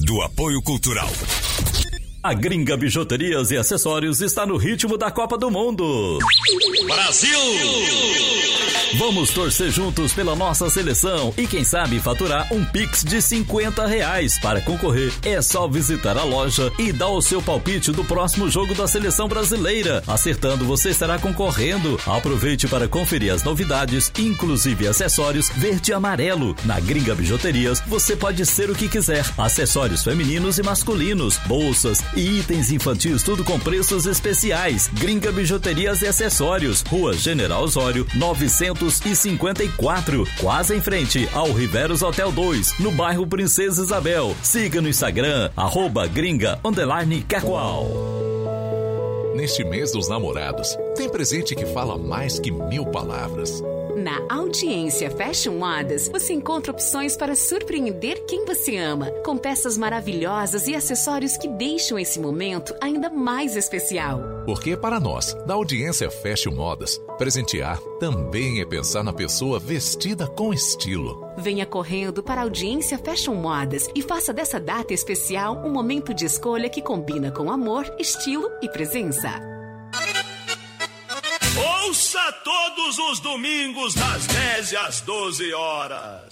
do Apoio Cultural. A Gringa Bijuterias e Acessórios está no ritmo da Copa do Mundo. Brasil! Vamos torcer juntos pela nossa seleção e quem sabe faturar um Pix de R$50. Para concorrer, é só visitar a loja e dar o seu palpite do próximo jogo da seleção brasileira. Acertando, você estará concorrendo. Aproveite para conferir as novidades, inclusive acessórios verde e amarelo. Na Gringa Bijuterias, você pode ser o que quiser. Acessórios femininos e masculinos, bolsas e itens infantis, tudo com preços especiais. Gringa Bijuterias e Acessórios, Rua General Osório, 954, quase em frente ao Riveros Hotel 2, no bairro Princesa Isabel. Siga no Instagram, @gringa_casual. Neste mês dos namorados, tem presente que fala mais que 1000 palavras. Na Audiência Fashion Modas, você encontra opções para surpreender quem você ama, com peças maravilhosas e acessórios que deixam esse momento ainda mais especial. Porque para nós, da Audiência Fashion Modas, presentear também é pensar na pessoa vestida com estilo. Venha correndo para a Audiência Fashion Modas e faça dessa data especial um momento de escolha que combina com amor, estilo e presença. Ouça todos os domingos das 10 às 12 horas.